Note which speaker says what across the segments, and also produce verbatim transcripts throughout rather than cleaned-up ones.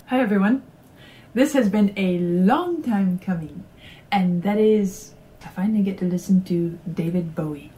Speaker 1: Hi everyone. This has been a long time coming, and that is I finally get to listen to David Bowie.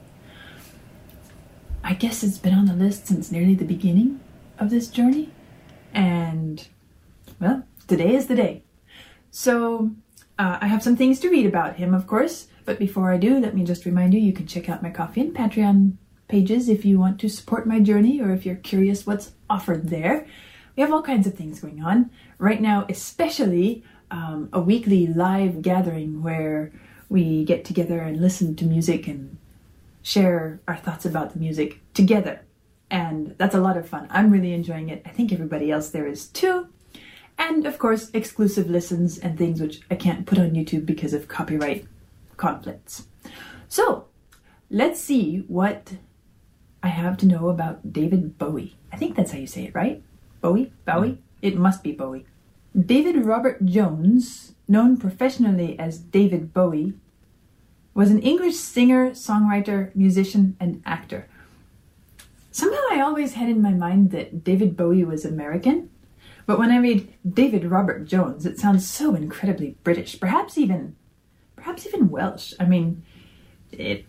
Speaker 1: I guess it's been on the list since nearly the beginning of this journey, and well, today is the day. So uh, I have some things to read about him, of course, but before I do, let me just remind you, you can check out my Ko-fi and Patreon pages if you want to support my journey, or if you're curious what's offered there. We have all kinds of things going on. Right now, especially um, a weekly live gathering where we get together and listen to music and share our thoughts about the music together. And that's a lot of fun. I'm really enjoying it. I think everybody else there is too. And of course, exclusive listens and things which I can't put on YouTube because of copyright conflicts. So let's see what I have to know about David Bowie. I think that's how you say it, right? Bowie? Bowie? It must be Bowie. David Robert Jones, known professionally as David Bowie, was an English singer, songwriter, musician, and actor. Somehow I always had in my mind that David Bowie was American, but when I read David Robert Jones, it sounds so incredibly British, perhaps even, perhaps even Welsh. I mean, it.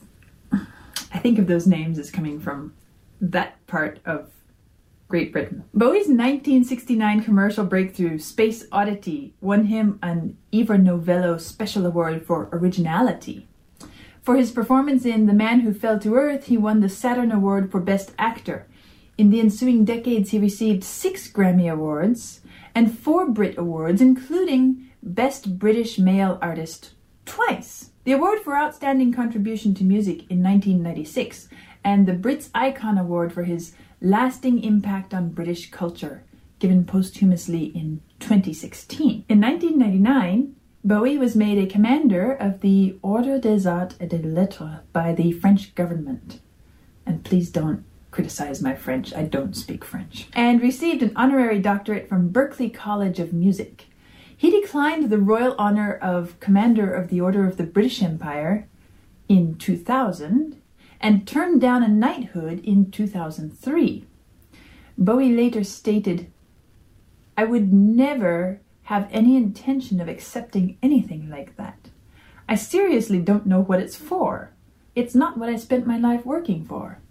Speaker 1: I think of those names as coming from that part of Great Britain. Bowie's nineteen sixty-nine commercial breakthrough, Space Oddity, won him an Ivor Novello Special Award for Originality. For his performance in The Man Who Fell to Earth, he won the Saturn Award for Best Actor. In the ensuing decades, he received six Grammy Awards and four Brit Awards, including Best British Male Artist twice. The award for Outstanding Contribution to Music in nineteen ninety-six, and the Brits Icon Award for his lasting impact on British culture, given posthumously in twenty sixteen. In nineteen ninety-nine, Bowie was made a commander of the Ordre des Arts et des Lettres by the French government. And please don't criticize my French, I don't speak French. And received an honorary doctorate from Berklee College of Music. He declined the royal honor of Commander of the Order of the British Empire in two thousand, and turned down a knighthood in two thousand three. Bowie later stated, "I would never have any intention of accepting anything like that. I seriously don't know what it's for. It's not what I spent my life working for."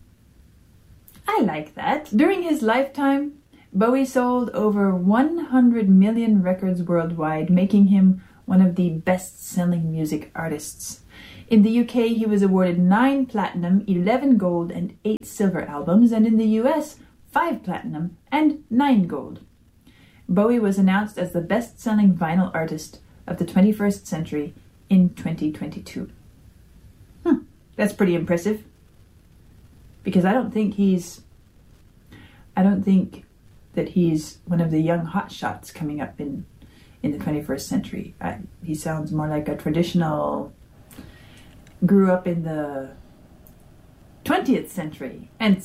Speaker 1: I like that. During his lifetime, Bowie sold over one hundred million records worldwide, making him one of the best-selling music artists. In the U K, he was awarded nine platinum, eleven gold, and eight silver albums, and in the U S, five platinum and nine gold. Bowie was announced as the best-selling vinyl artist of the twenty-first century in twenty twenty-two. Hmm, that's pretty impressive. Because I don't think he's... I don't think that he's one of the young hotshots coming up in, in the twenty-first century. I, he sounds more like a traditional... grew up in the twentieth century and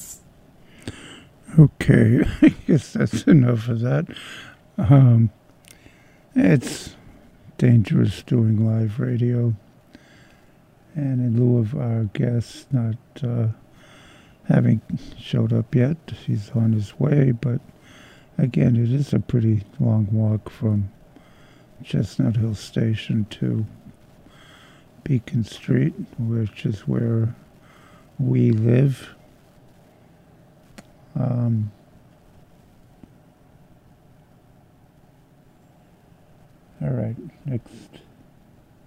Speaker 2: okay, I guess that's enough of that. Um, it's dangerous doing live radio, and in lieu of our guest not uh, having showed up yet, he's on his way, but again, it is a pretty long walk from Chestnut Hill Station to Beacon Street, which is where we live. Um, all right, next.